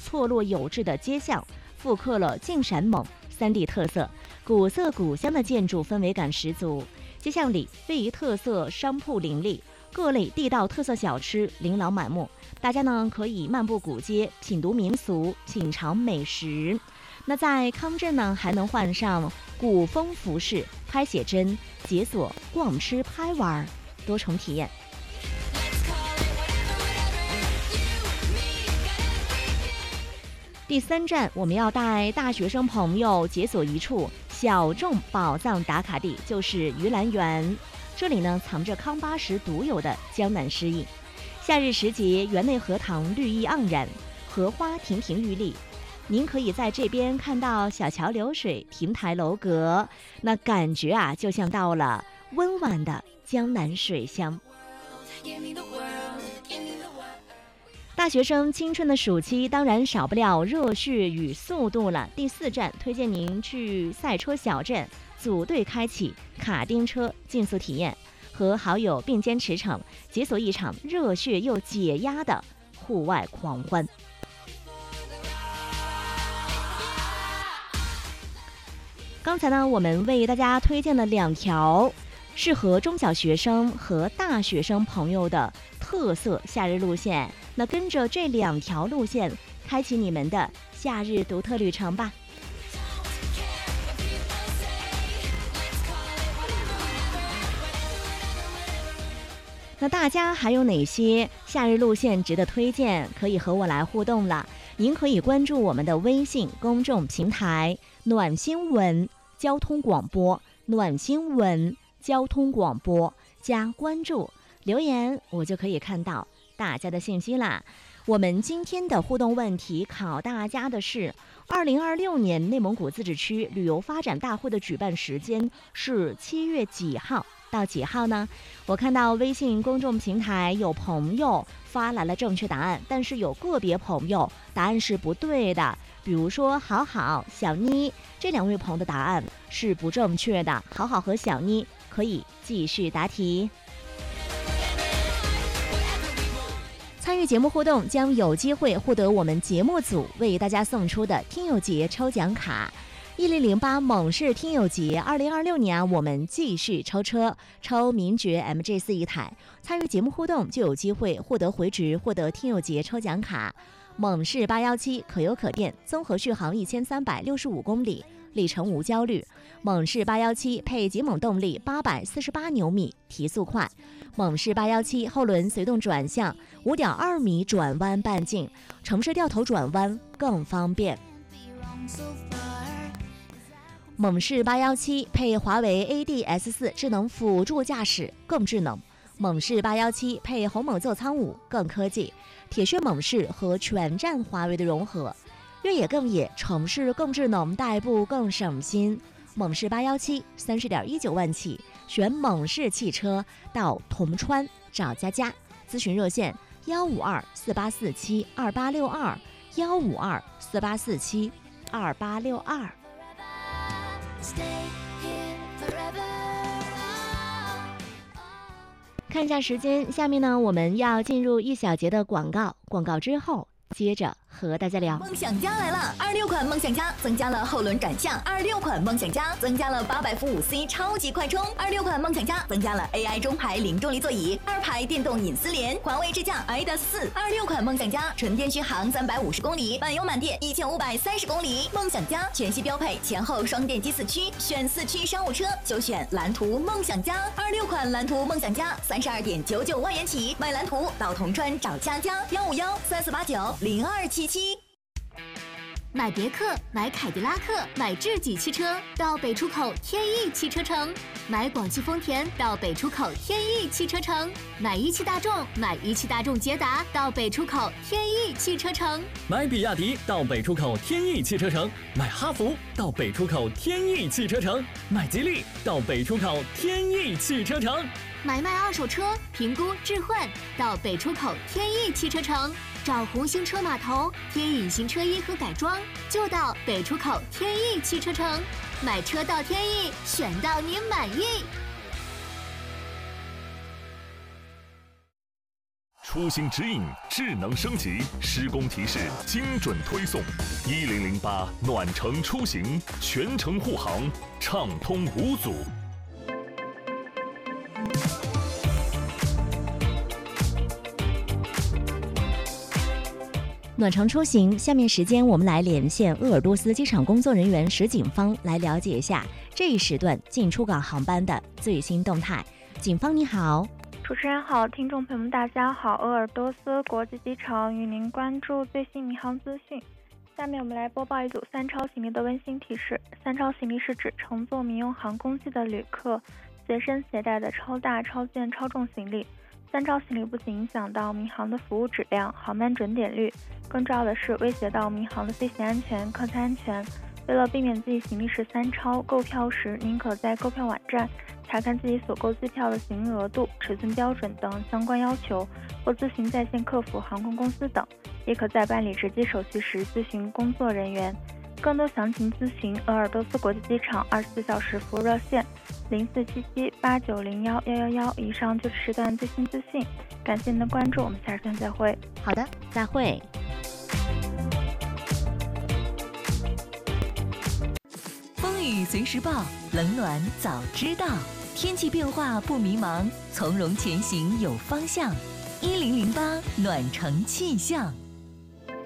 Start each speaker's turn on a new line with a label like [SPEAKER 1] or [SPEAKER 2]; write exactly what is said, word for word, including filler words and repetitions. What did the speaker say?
[SPEAKER 1] 错落有致的街巷，复刻了晋陕蒙三地特色，古色古香的建筑氛围感十足。街巷里非遗特色商铺林立，各类地道特色小吃琳琅满目，大家呢可以漫步古街，品读民俗，品尝美食。那在康镇呢，还能换上古风服饰、拍写真、解锁逛吃拍玩，多重体验。第三站，我们要带大学生朋友解锁一处小众宝藏打卡地，就是鱼兰园。这里呢，藏着康巴什独有的江南诗意。夏日时节，园内荷塘绿意盎然，荷花亭亭玉立。您可以在这边看到小桥流水、亭台楼阁，那感觉啊，就像到了温婉的江南水乡。大学生青春的暑期，当然少不了热血与速度了。第四站，推荐您去赛车小镇，组队开启卡丁车竞速体验，和好友并肩驰骋，解锁一场热血又解压的户外狂欢。刚才呢，我们为大家推荐了两条适合中小学生和大学生朋友的特色夏日路线。那跟着这两条路线，开启你们的夏日独特旅程吧。那大家还有哪些夏日路线值得推荐，可以和我来互动了？您可以关注我们的微信公众平台暖新闻交通广播，暖新闻交通广播，加关注留言，我就可以看到大家的信息啦。我们今天的互动问题考大家的是二零二六年内蒙古自治区旅游发展大会的举办时间是七月几号到几号呢？我看到微信公众平台有朋友发来了正确答案，但是有个别朋友答案是不对的，比如说好好、小妮这两位朋友的答案是不正确的。好好和小妮可以继续答题。参与节目互动将有机会获得我们节目组为大家送出的听友节抽奖卡。一零零八猛士听友节二零二六年，我们继续抽车，抽名爵 M G 四一台。参与节目互动就有机会获得回执，获得听友节抽奖卡。猛士八一七可油可电，综合续航一千三百六十五公里，里程无焦虑。猛士八一七配极猛动力八百四十八牛米，提速快。猛士八一七后轮随动转向，五点二米转弯半径，城市掉头转弯更方便。猛士八一七配华为 A D S 四智能辅助驾驶更智能。猛士八一七配鸿蒙座舱五更科技。铁血猛士和全站华为的融合，越野更野，城市更智能，代步更省心。猛士八一七三十点一九万起，选猛士汽车到铜川找佳佳。咨询热线幺五二四八四七二八六二幺五二四八四七二八六二。看一下时间，下面呢我们要进入一小节的广告，广告之后接着和大家聊。
[SPEAKER 2] 梦想家来了，二六款梦想家增加了后轮转向，二六款梦想家增加了八百伏五 C 超级快充，二六款梦想家增加了 A I 中排零重力座椅，二排电动隐私联，环卫支架 I D A S 四，二六款梦想家纯电续航三百五十公里，满油满电一千五百三十公里。梦想家全系标配前后双电机四驱，选四驱商务车就选蓝图梦想家，二六款蓝图梦想家三十二点九九万元起，买蓝图到铜川找佳佳，幺五幺三四八九零二七七。
[SPEAKER 3] 买别克，买凯迪拉克，买智己汽车到北出口天翼汽车城；买广汽丰田到北出口天翼汽车城；买一汽大众，买一汽大众捷达到北出口天翼汽车城；
[SPEAKER 4] 买比亚迪到北出口天翼汽车城；买哈弗到北出口天翼汽车城；买吉利到北出口天翼汽车城；
[SPEAKER 3] 买卖二手车，评估置换到北出口天翼汽车城。找红星车码头添隐形车衣和改装，就到北出口天翼汽车城。买车到天翼，选到您满意。
[SPEAKER 5] 出行指引智能升级，施工提示精准推送。一零零八暖城出行，全程护航，畅通无阻。
[SPEAKER 1] 暖城出行，下面时间我们来连线鄂尔多斯机场工作人员石景芳，来了解一下这一时段进出港航班的最新动态。景芳你好。
[SPEAKER 6] 主持人好，听众朋友们大家好，鄂尔多斯国际机场与您关注最新民航资讯。下面我们来播报一组三超行李的温馨提示。三超行李是指乘坐民用航空器的旅客随身携带的超大、超件、超重行李。三超行李不仅影响到民航的服务质量、航班准点率，更重要的是威胁到民航的飞行安全、客舱安全。为了避免自己行李是三超，购票时您可在购票网站查看自己所购机票的行李额度、尺寸标准等相关要求，或咨询在线客服、航空公司等，也可在办理值机手续时咨询工作人员。更多详情咨询鄂尔多斯国际机场二十四小时服务热线零四七七八九零幺幺幺幺。以上就是时段最新资讯，感谢您的关注，我们下时段再会。
[SPEAKER 1] 好的，再会。
[SPEAKER 2] 风雨随时报，冷暖早知道。天气变化不迷茫，从容前行有方向。一零零八暖城气象。